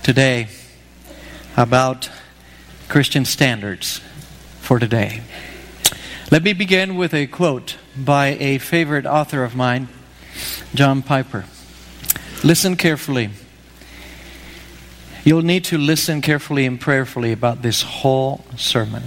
today about Christian standards for today. Let me begin with a quote by a favorite author of mine, John Piper. Listen carefully. You'll need to listen carefully and prayerfully about this whole sermon.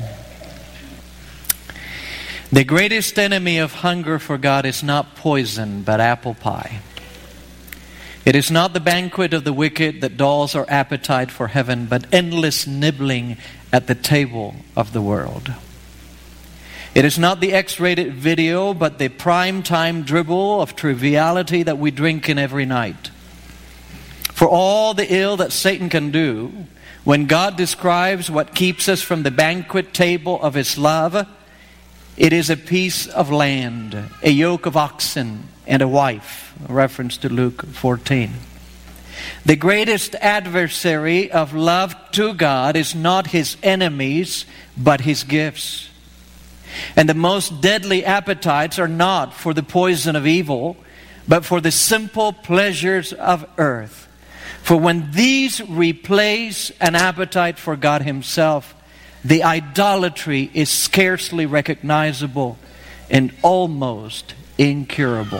The greatest enemy of hunger for God is not poison, but apple pie. It is not the banquet of the wicked that dulls our appetite for heaven, but endless nibbling at the table of the world. It is not the X-rated video, but the prime-time dribble of triviality that we drink in every night. For all the ill that Satan can do, when God describes what keeps us from the banquet table of His love, it is a piece of land, a yoke of oxen, and a wife, a reference to Luke 14. The greatest adversary of love to God is not His enemies, but His gifts. And the most deadly appetites are not for the poison of evil, but for the simple pleasures of earth. For when these replace an appetite for God Himself, the idolatry is scarcely recognizable and almost incurable.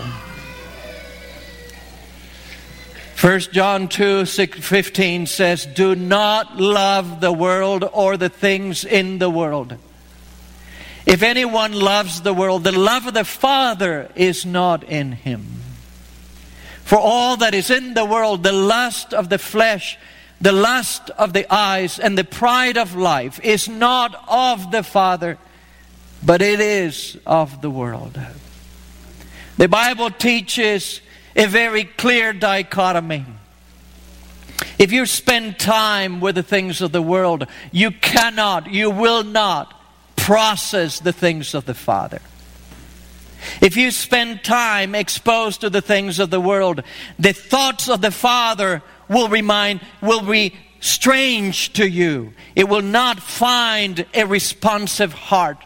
1 John 2:15 says, "Do not love the world or the things in the world. If anyone loves the world, the love of the Father is not in him. For all that is in the world, the lust of the flesh, the lust of the eyes, and the pride of life is not of the Father, but it is of the world." The Bible teaches a very clear dichotomy. If you spend time with the things of the world, you will not process the things of the Father. If you spend time exposed to the things of the world, the thoughts of the Father will be strange to you. It will not find a responsive heart.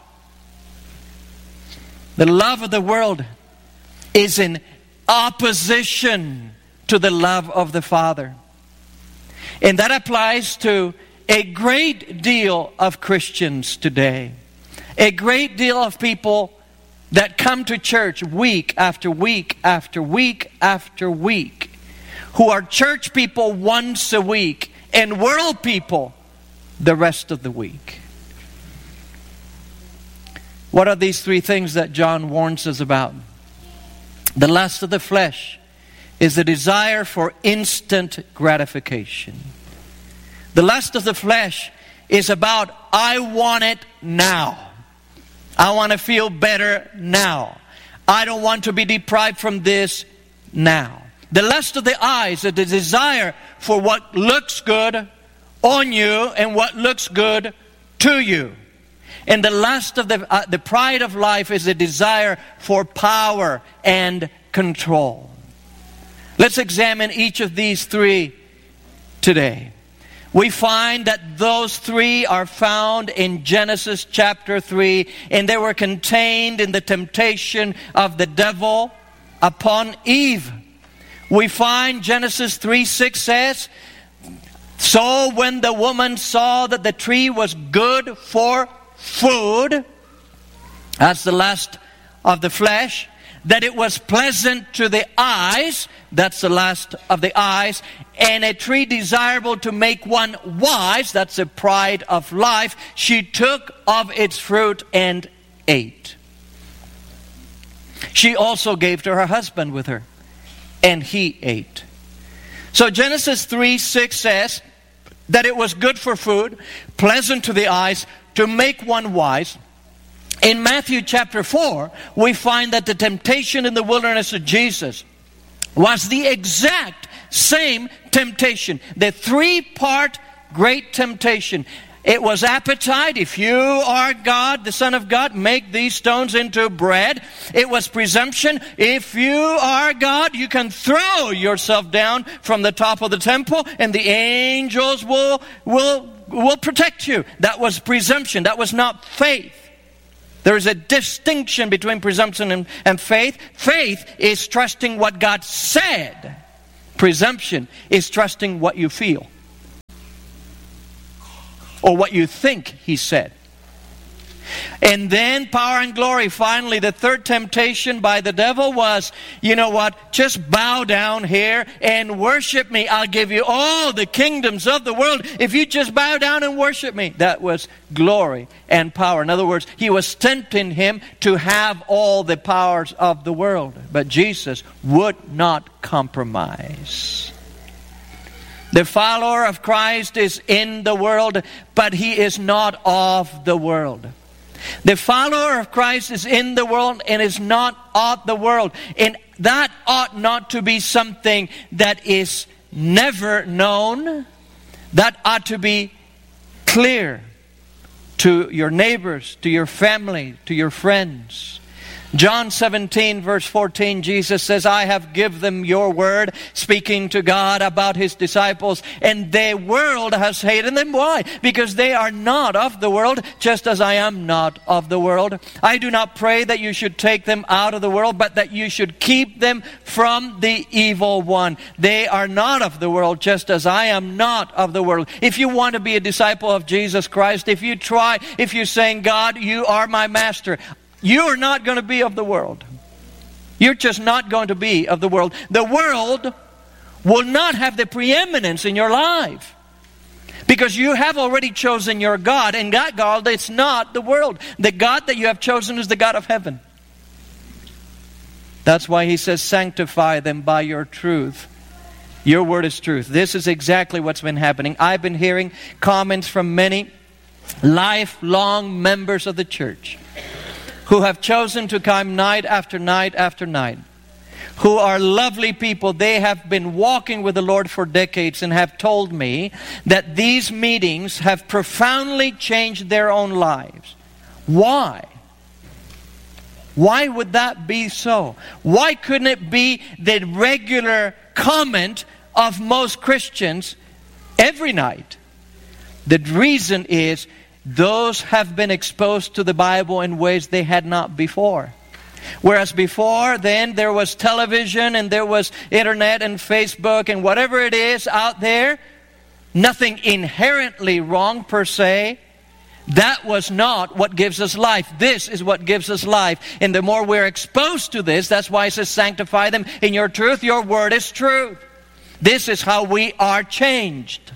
The love of the world is in opposition to the love of the Father. And that applies to a great deal of Christians today. A great deal of people that come to church week after week after week after week, who are church people once a week and world people the rest of the week. What are these three things that John warns us about? The lust of the flesh is the desire for instant gratification. The lust of the flesh is about, I want it now. I want to feel better now. I don't want to be deprived from this now. The lust of the eyes is the desire for what looks good on you and what looks good to you. And the lust of the pride of life is a desire for power and control. Let's examine each of these three today. We find that those three are found in Genesis chapter 3, and they were contained in the temptation of the devil upon Eve. We find Genesis 3:6 says, "So when the woman saw that the tree was good for food," that's the lust of the flesh, "that it was pleasant to the eyes," that's the lust of the eyes, "and a tree desirable to make one wise," that's the pride of life, "she took of its fruit and ate. She also gave to her husband with her, and he ate." So Genesis 3:6 says that it was good for food, pleasant to the eyes, to make one wise. In Matthew chapter 4, we find that the temptation in the wilderness of Jesus was the exact same temptation. The three-part great temptation. It was appetite. If you are God, the Son of God, make these stones into bread. It was presumption. If you are God, you can throw yourself down from the top of the temple and the angels will protect you. That was presumption. That was not faith. There is a distinction between presumption and faith. Faith is trusting what God said. Presumption is trusting what you feel. or what you think he said. And then power and glory. Finally, the third temptation by the devil was, you know what, just bow down here and worship me. I'll give you all the kingdoms of the world if you just bow down and worship me. That was glory and power. In other words, he was tempting him to have all the powers of the world. But Jesus would not compromise. The follower of Christ is in the world, but he is not of the world. The follower of Christ is in the world and is not of the world. And that ought not to be something that is never known. That ought to be clear to your neighbors, to your family, to your friends. John 17 verse 14, Jesus says, I have given them your word, speaking to God about his disciples, and the world has hated them. Why? Because they are not of the world, just as I am not of the world. I do not pray that you should take them out of the world, but that you should keep them from the evil one. They are not of the world, just as I am not of the world. If you want to be a disciple of Jesus Christ, if you're saying, God, you are my master, you are not going to be of the world. You're just not going to be of the world. The world will not have the preeminence in your life, because you have already chosen your God, and that God is not the world. The God that you have chosen is the God of heaven. That's why he says, sanctify them by your truth. Your word is truth. This is exactly what's been happening. I've been hearing comments from many lifelong members of the church who have chosen to come night after night after night, who are lovely people. They have been walking with the Lord for decades and have told me that these meetings have profoundly changed their own lives. Why? Why would that be so? Why couldn't it be the regular comment of most Christians every night? The reason is, those have been exposed to the Bible in ways they had not before. Whereas before, then, there was television and there was internet and Facebook and whatever it is out there. Nothing inherently wrong per se. That was not what gives us life. This is what gives us life. And the more we're exposed to this, that's why it says, sanctify them in your truth. Your word is truth. This is how we are changed.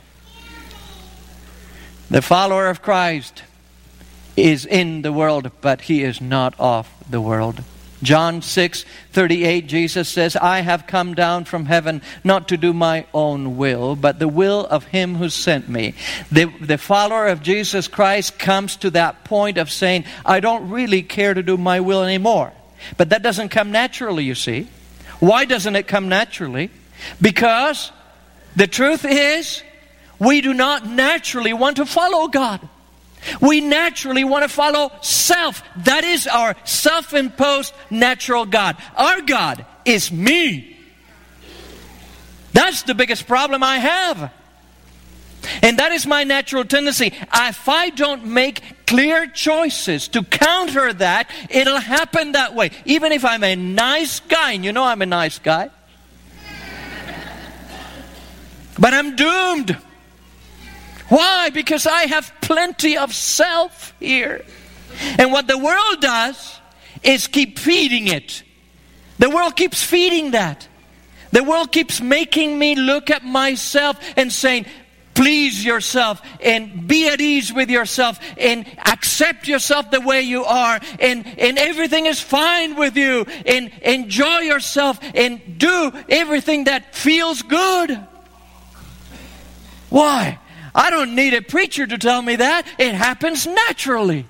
The follower of Christ is in the world, but he is not of the world. John 6:38, Jesus says, I have come down from heaven not to do my own will, but the will of him who sent me. The follower of Jesus Christ comes to that point of saying, I don't really care to do my will anymore. But that doesn't come naturally, you see. Why doesn't it come naturally? Because the truth is, we do not naturally want to follow God. We naturally want to follow self. That is our self-imposed natural God. Our God is me. That's the biggest problem I have. And that is my natural tendency. If I don't make clear choices to counter that, it'll happen that way. Even if I'm a nice guy, and you know I'm a nice guy. But I'm doomed. Why? Because I have plenty of self here. And what the world does is keep feeding it. The world keeps feeding that. The world keeps making me look at myself and saying, please yourself and be at ease with yourself and accept yourself the way you are, and everything is fine with you, and enjoy yourself and do everything that feels good. Why? I don't need a preacher to tell me that. It happens naturally.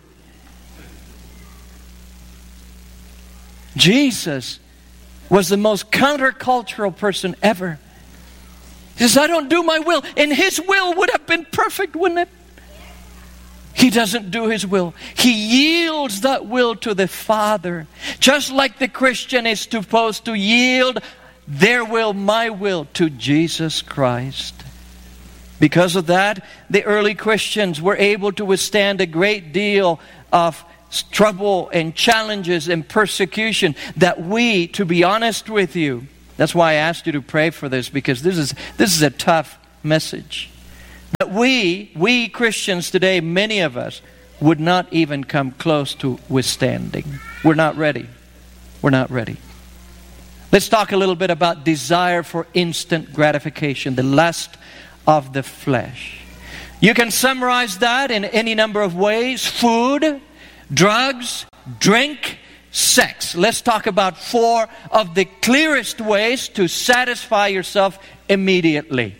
Jesus was the most countercultural person ever. He says, I don't do my will. And his will would have been perfect, wouldn't it? He doesn't do his will. He yields that will to the Father. Just like the Christian is supposed to yield their will, my will, to Jesus Christ. Because of that, the early Christians were able to withstand a great deal of trouble and challenges and persecution that we, to be honest with you, that's why I asked you to pray for this, because this is a tough message. That we Christians today, many of us, would not even come close to withstanding. We're not ready. We're not ready. Let's talk a little bit about desire for instant gratification, the lust of the flesh. You can summarize that in any number of ways: food, drugs, drink, sex. Let's talk about 4 of the clearest ways to satisfy yourself immediately.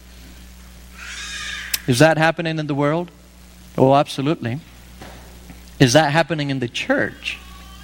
Is that happening in the world? Oh, absolutely. Is that happening in the church?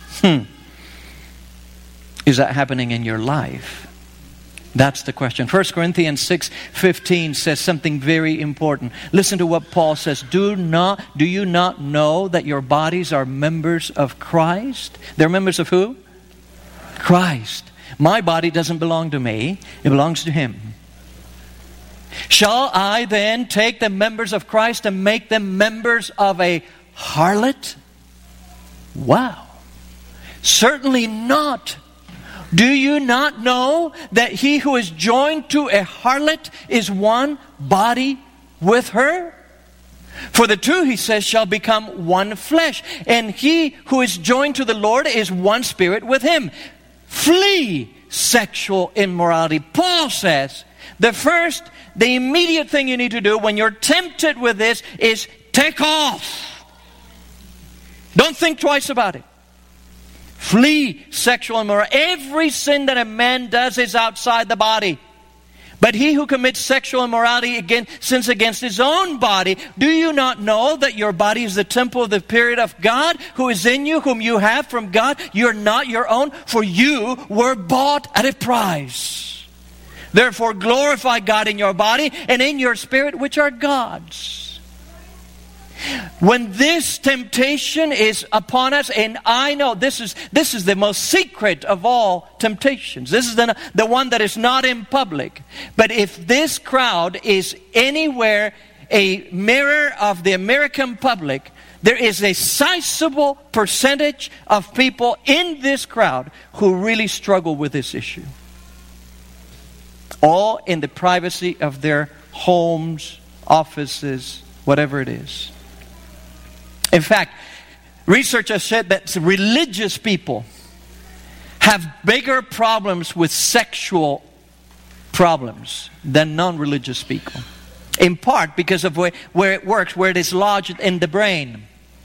Is that happening in your life? That's the question. 1 Corinthians 6:15 says something very important. Listen to what Paul says. Do you not know that your bodies are members of Christ? They're members of who? Christ. My body doesn't belong to me. It belongs to Him. Shall I then take the members of Christ and make them members of a harlot? Wow. Certainly not. Do you not know that he who is joined to a harlot is one body with her? For the two, he says, shall become one flesh. And he who is joined to the Lord is one spirit with Him. Flee sexual immorality. Paul says, the immediate thing you need to do when you're tempted with this is take off. Don't think twice about it. Flee sexual immorality. Every sin that a man does is outside the body. But he who commits sexual immorality sins against his own body. Do you not know that your body is the temple of the Spirit of God, who is in you, whom you have from God? You're not your own, for you were bought at a price. Therefore glorify God in your body and in your spirit, which are God's. When this temptation is upon us, and I know this is the most secret of all temptations. This is the one that is not in public. But if this crowd is anywhere a mirror of the American public, there is a sizable percentage of people in this crowd who really struggle with this issue. All in the privacy of their homes, offices, whatever it is. In fact, research has said that religious people have bigger problems with sexual problems than non-religious people. In part because of where it works, where it is lodged in the brain.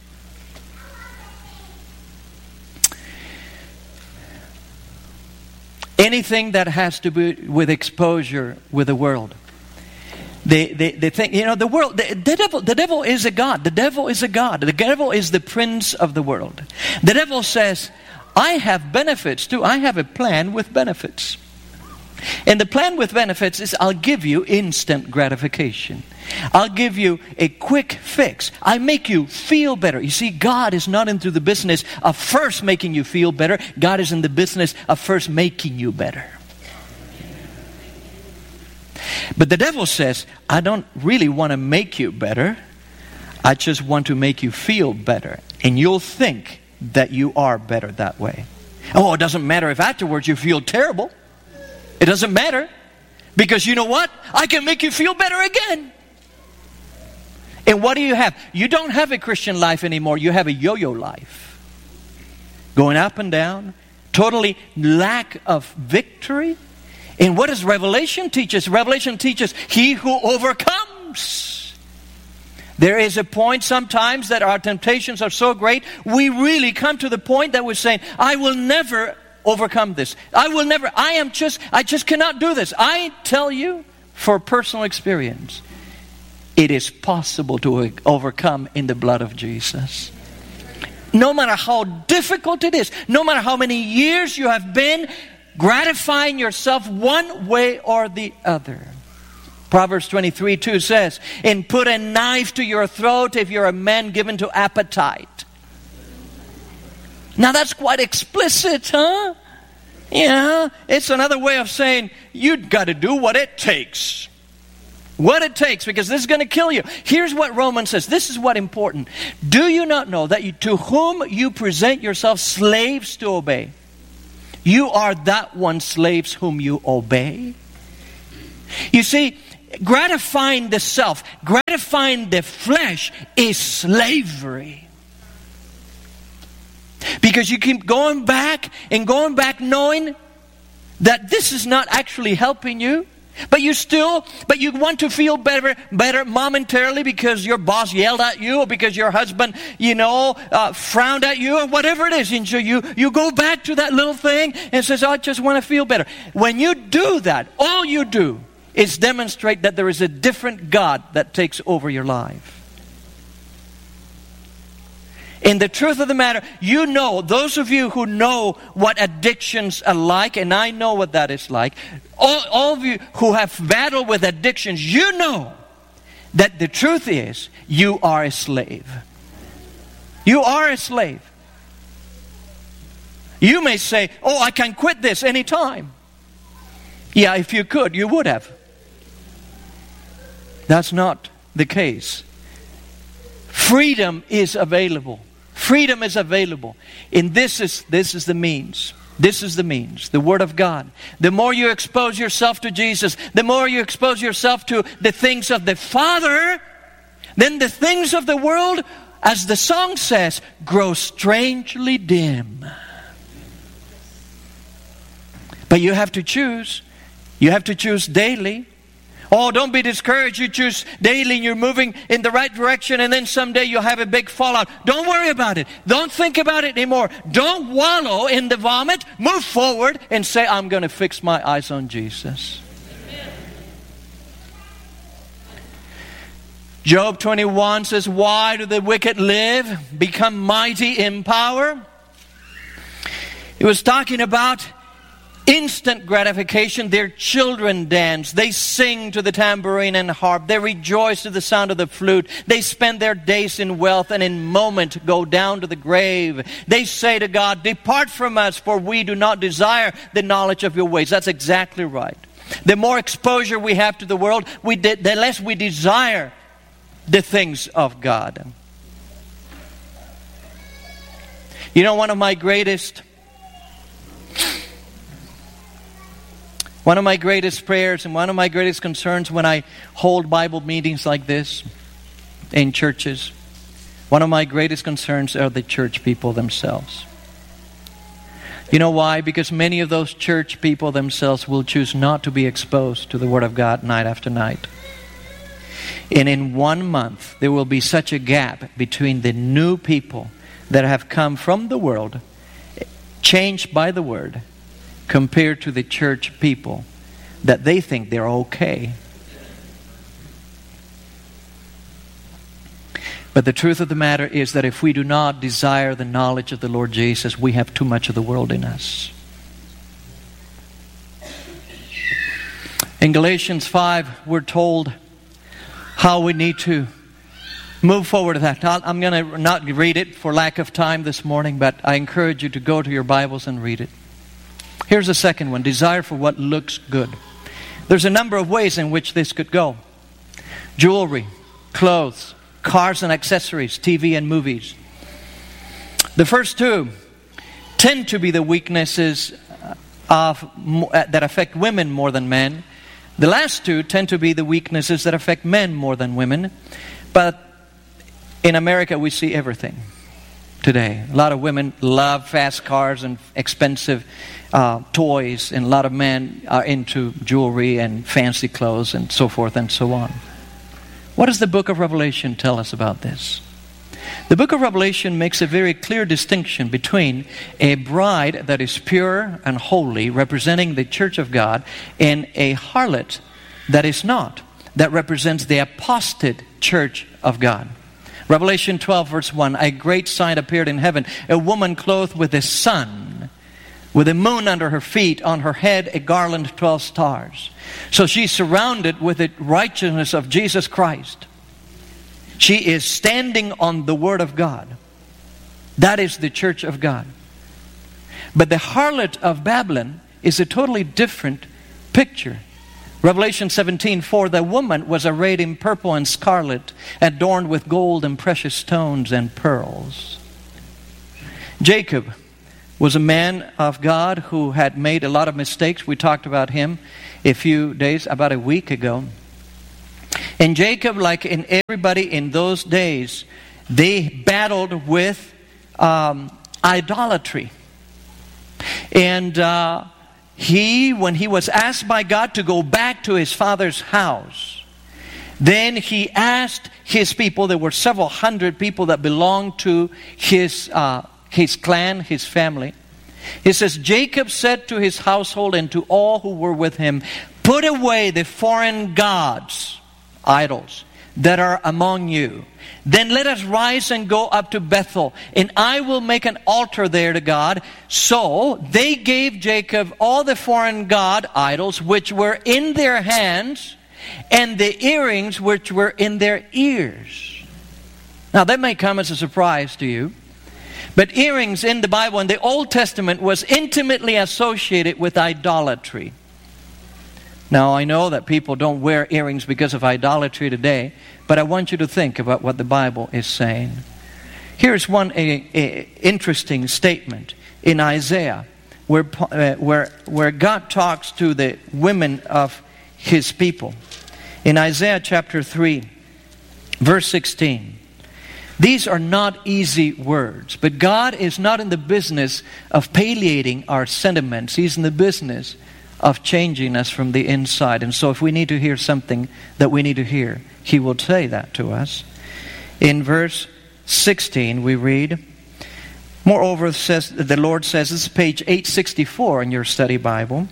Anything that has to do with exposure with the world. They think, the world, the devil is a god. The devil is a god. The devil is the prince of the world. The devil says, I have benefits too. I have a plan with benefits. And the plan with benefits is I'll give you instant gratification. I'll give you a quick fix. I make you feel better. You see, God is not into the business of first making you feel better. God is in the business of first making you better. But the devil says, I don't really want to make you better. I just want to make you feel better. And you'll think that you are better that way. Oh, it doesn't matter if afterwards you feel terrible. It doesn't matter. Because you know what? I can make you feel better again. And what do you have? You don't have a Christian life anymore. You have a yo-yo life. Going up and down. Totally lack of victory. And what does Revelation teach us? Revelation teaches he who overcomes. There is a point sometimes that our temptations are so great, we really come to the point that we're saying, I will never overcome this. I just cannot do this. I tell you, for personal experience, it is possible to overcome in the blood of Jesus. No matter how difficult it is, no matter how many years you have been gratifying yourself one way or the other. Proverbs 23:2 says, and put a knife to your throat if you're a man given to appetite. Now that's quite explicit, huh? Yeah, it's another way of saying you've got to do what it takes. What it takes, because this is going to kill you. Here's what Romans says. This is what important. Do you not know that to whom you present yourselves slaves to obey, you are that one slaves whom you obey? You see, gratifying the self, gratifying the flesh is slavery. Because you keep going back and going back knowing that this is not actually helping you. But you want to feel better momentarily because your boss yelled at you, or because your husband, frowned at you, or whatever it is. And so you go back to that little thing and says, I just want to feel better. When you do that, all you do is demonstrate that there is a different God that takes over your life. In the truth of the matter, those of you who know what addictions are like, and I know what that is like, all of you who have battled with addictions, you know that the truth is you are a slave. You are a slave. You may say, I can quit this anytime. Yeah, if you could, you would have. That's not the case. Freedom is available. Freedom is available. And this is the means. This is the means. The Word of God. The more you expose yourself to Jesus, the more you expose yourself to the things of the Father, then the things of the world, as the song says, grow strangely dim. But you have to choose. You have to choose daily. Don't be discouraged. You choose daily and you're moving in the right direction, and then someday you'll have a big fallout. Don't worry about it. Don't think about it anymore. Don't wallow in the vomit. Move forward and say, I'm going to fix my eyes on Jesus. Amen. Job 21 says, why do the wicked live, become mighty in power? He was talking about instant gratification. Their children dance. They sing to the tambourine and harp. They rejoice to the sound of the flute. They spend their days in wealth and in moment go down to the grave. They say to God, depart from us, for we do not desire the knowledge of your ways. That's exactly right. The more exposure we have to the world, the less we desire the things of God. One of my greatest prayers and one of my greatest concerns when I hold Bible meetings like this in churches, one of my greatest concerns are the church people themselves. You know why? Because many of those church people themselves will choose not to be exposed to the Word of God night after night. And in 1 month, there will be such a gap between the new people that have come from the world, changed by the Word, compared to the church people that they think they're okay. But the truth of the matter is that if we do not desire the knowledge of the Lord Jesus, we have too much of the world in us. In Galatians 5, we're told how we need to move forward to that. I'm going to not read it for lack of time this morning, but I encourage you to go to your Bibles and read it. Here's the second one, desire for what looks good. There's a number of ways in which this could go. Jewelry, clothes, cars and accessories, TV and movies. The first two tend to be the weaknesses that affect women more than men. The last two tend to be the weaknesses that affect men more than women. But in America, we see everything today. A lot of women love fast cars and expensive toys, and a lot of men are into jewelry and fancy clothes and so forth and so on. What does the book of Revelation tell us about this? The book of Revelation makes a very clear distinction between a bride that is pure and holy, representing the church of God, and a harlot that is not, that represents the apostate church of God. Revelation 12 verse 1, a great sign appeared in heaven, a woman clothed with the sun, with the moon under her feet, on her head a garland of 12 stars. So she's surrounded with the righteousness of Jesus Christ. She is standing on the Word of God. That is the church of God. But the harlot of Babylon is a totally different picture. Revelation 17:4, the woman was arrayed in purple and scarlet, adorned with gold and precious stones and pearls. Jacob was a man of God who had made a lot of mistakes. We talked about him about a week ago. And Jacob, like in everybody in those days, they battled with idolatry. And when he was asked by God to go back to his father's house, then he asked his people, there were several hundred people that belonged to his clan, his family. He says, Jacob said to his household and to all who were with him, put away the foreign gods, idols, that are among you. Then let us rise and go up to Bethel, and I will make an altar there to God. So they gave Jacob all the foreign god idols which were in their hands, and the earrings which were in their ears. Now that may come as a surprise to you, but earrings in the Bible in the Old Testament was intimately associated with idolatry. Now, I know that people don't wear earrings because of idolatry today, but I want you to think about what the Bible is saying. Here's one interesting statement in Isaiah, where God talks to the women of His people. In Isaiah chapter 3, verse 16. These are not easy words, but God is not in the business of palliating our sentiments. He's in the business of changing us from the inside. And so if we need to hear something that we need to hear, He will say that to us. In verse 16 we read, moreover, the Lord says, this is page 864 in your study Bible.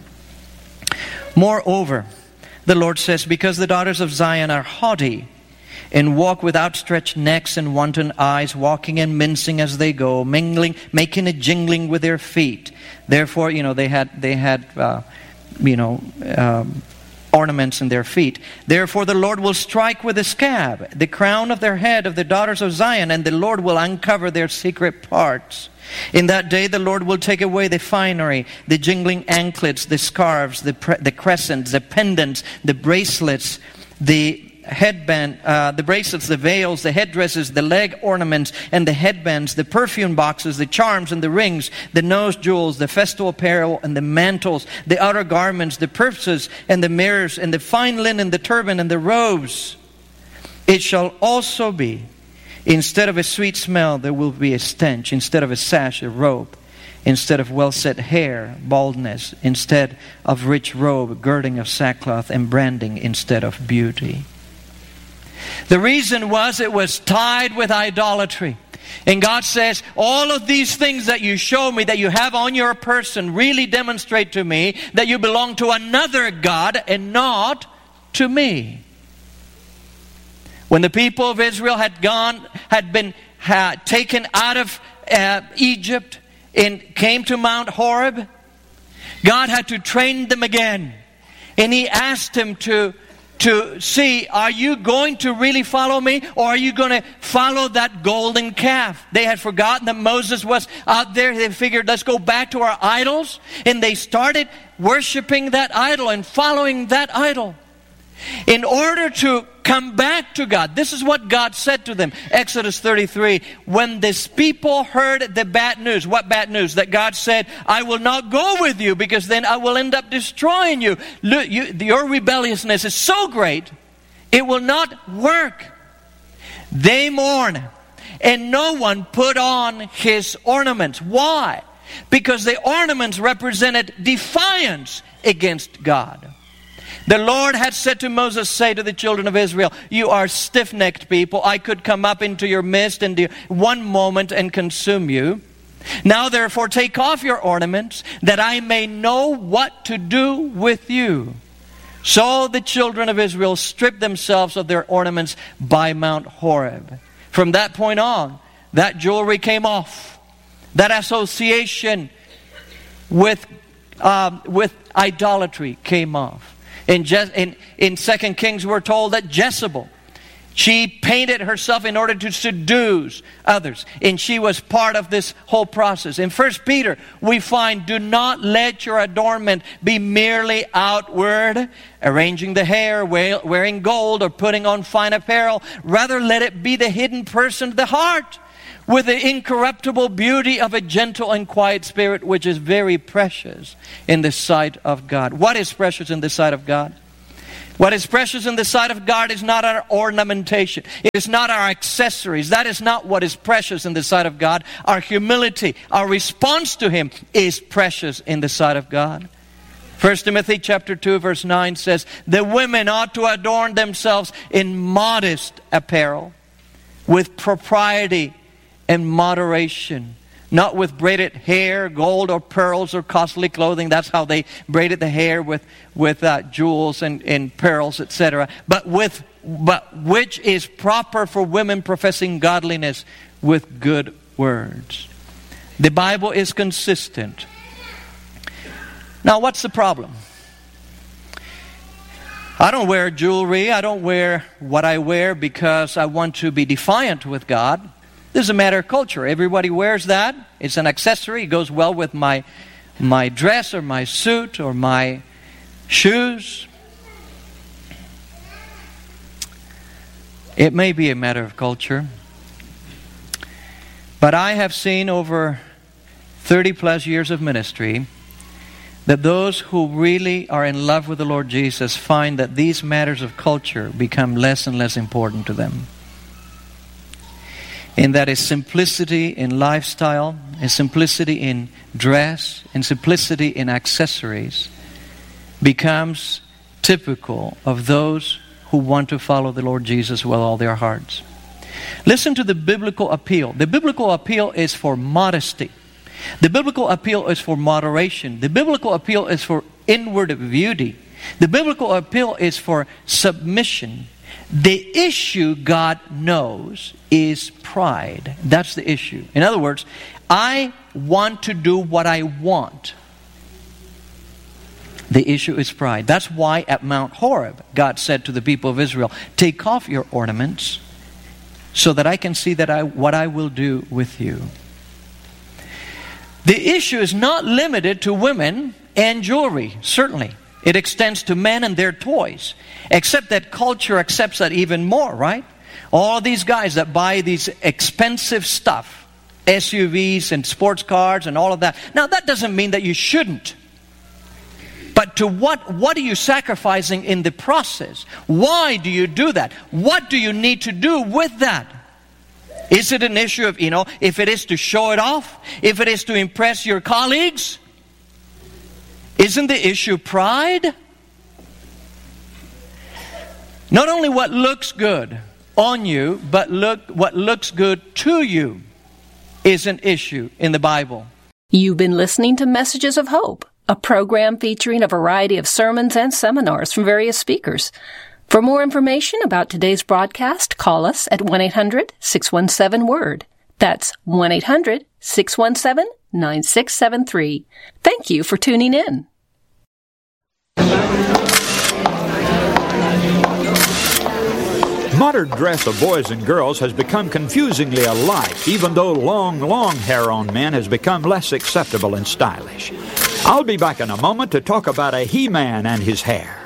Moreover, the Lord says, because the daughters of Zion are haughty, and walk with outstretched necks and wanton eyes, walking and mincing as they go, mingling, making a jingling with their feet. Therefore, they had ornaments in their feet. Therefore the Lord will strike with a scab the crown of their head of the daughters of Zion, and the Lord will uncover their secret parts. In that day the Lord will take away the finery, the jingling anklets, the scarves, the crescents, the pendants, the bracelets, the headband, the bracelets, the veils, the headdresses, the leg ornaments, and the headbands, the perfume boxes, the charms and the rings, the nose jewels, the festal apparel and the mantles, the outer garments, the purses and the mirrors, and the fine linen, the turban and the robes. It shall also be, instead of a sweet smell, there will be a stench. Instead of a sash, a robe. Instead of well-set hair, baldness. Instead of rich robe, girding of sackcloth, and branding instead of beauty. The reason was it was tied with idolatry. And God says, all of these things that you show me, that you have on your person, really demonstrate to me that you belong to another God and not to me. When the people of Israel had been taken out of Egypt and came to Mount Horeb, God had to train them again. And He asked them to see, are you going to really follow me, or are you going to follow that golden calf? They had forgotten that Moses was out there. They figured, let's go back to our idols. And they started worshiping that idol and following that idol. In order to come back to God, this is what God said to them. Exodus 33, when this people heard the bad news. What bad news? That God said, I will not go with you because then I will end up destroying you. Look, your rebelliousness is so great, it will not work. They mourn, and no one put on his ornaments. Why? Because the ornaments represented defiance against God. The Lord had said to Moses, say to the children of Israel, you are stiff-necked people. I could come up into your midst in one moment and consume you. Now therefore take off your ornaments, that I may know what to do with you. So the children of Israel stripped themselves of their ornaments by Mount Horeb. From that point on, that jewelry came off. That association with idolatry came off. In 2 Kings, we're told that Jezebel, she painted herself in order to seduce others. And she was part of this whole process. In 1 Peter, we find, do not let your adornment be merely outward, arranging the hair, wearing gold, or putting on fine apparel. Rather, let it be the hidden person of the heart, with the incorruptible beauty of a gentle and quiet spirit, which is very precious in the sight of God. What is precious in the sight of God? What is precious in the sight of God is not our ornamentation. It is not our accessories. That is not what is precious in the sight of God. Our humility, our response to Him is precious in the sight of God. 1 Timothy chapter 2 verse 9 says, the women ought to adorn themselves in modest apparel, with propriety and moderation. Not with braided hair, gold or pearls or costly clothing. That's how they braided the hair with jewels and pearls, etc. But which is proper for women professing godliness with good words. The Bible is consistent. Now, what's the problem? I don't wear jewelry. I don't wear what I wear because I want to be defiant with God. This is a matter of culture. Everybody wears that. It's an accessory. It goes well with my dress or my suit or my shoes. It may be a matter of culture. But I have seen over 30 plus years of ministry that those who really are in love with the Lord Jesus find that these matters of culture become less and less important to them. And that is simplicity in lifestyle, and simplicity in dress, and simplicity in accessories becomes typical of those who want to follow the Lord Jesus with all their hearts. Listen to the biblical appeal. The biblical appeal is for modesty. The biblical appeal is for moderation. The biblical appeal is for inward beauty. The biblical appeal is for submission. The issue God knows is pride. That's the issue. In other words, I want to do what I want. The issue is pride. That's why at Mount Horeb, God said to the people of Israel, take off your ornaments so that I can see what I will do with you. The issue is not limited to women and jewelry, certainly. It extends to men and their toys. Except that culture accepts that even more, right? All these guys that buy these expensive stuff, SUVs and sports cars and all of that. Now that doesn't mean that you shouldn't. But to what are you sacrificing in the process? Why do you do that? What do you need to do with that? Is it an issue of, if it is to show it off? If it is to impress your colleagues? Isn't the issue pride? Not only what looks good on you, but what looks good to you is an issue in the Bible. You've been listening to Messages of Hope, a program featuring a variety of sermons and seminars from various speakers. For more information about today's broadcast, call us at 1-800-617-WORD. That's 1-800-617-9673. Thank you for tuning in. Modern dress of boys and girls has become confusingly alike, even though long hair on men has become less acceptable and stylish. I'll be back in a moment to talk about a He-Man and his hair.